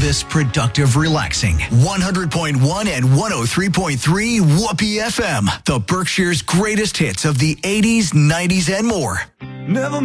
this productive relaxing. 100.1 and 103.3 Whoopee FM, the Berkshire's greatest hits of the 80s, 90s, and more. Never